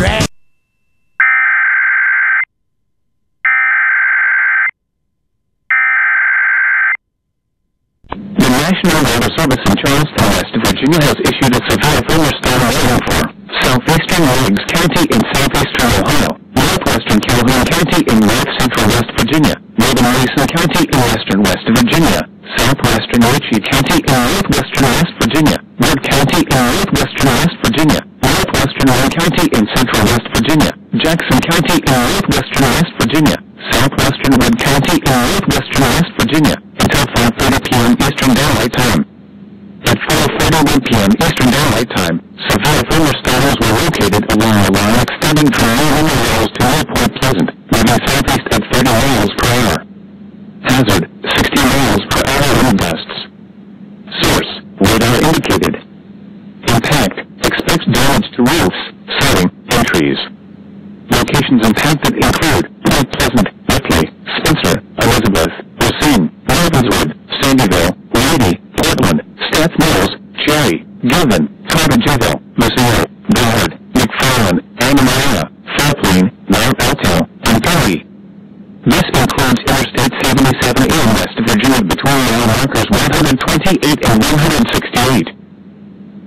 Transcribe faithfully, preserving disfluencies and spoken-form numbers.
drag. The National Weather Service in Charleston, West Virginia has issued a severe thunderstorm warning for southeastern Meigs County in southeastern Ohio, northwestern Calhoun County in north central West Virginia, northern Mason County in western West Virginia, southwestern Ritchie County in northwestern West Virginia, Wood County in northwestern West Virginia, northwestern Wayne County in central West Virginia, Jackson County in northwestern West Virginia, southwestern Wood County in northwestern West Virginia, until five thirty p m Eastern Daylight Time. At four forty-one p m Eastern Daylight Time, severe thunderstorms were located along a line extending from New Orleans to New Point Pleasant, moving southeast at thirty miles per hour. Hazard, sixty miles per hour wind gusts. Source, radar indicated. Impact, expects damage to roofs, siding, and trees. Locations impacted include Point Pleasant, Beckley, Spencer, Elizabeth, Racine, Ravenswood, Sandyville, Lady, Portland, Steth Mills, Cherry, Gilman, Cottageville, Messina, Ballard, McFarland, Anna Fairplain, Mount Alto, and Perry. This includes Interstate seventy-seven in West Virginia between mile markers one hundred twenty-eight and one hundred sixty-eight.